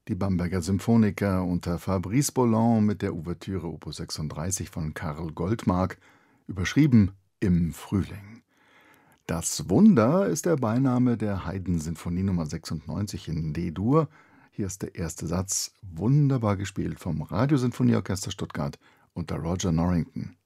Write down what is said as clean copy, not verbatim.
Die Bamberger Symphoniker unter Fabrice Boland mit der Ouvertüre Opus 36 von Karl Goldmark, überschrieben »Im Frühling«. Das Wunder ist der Beiname der Haydn-Sinfonie Nr. 96 in D-Dur. Hier ist der erste Satz, wunderbar gespielt vom Radiosinfonieorchester Stuttgart unter Roger Norrington.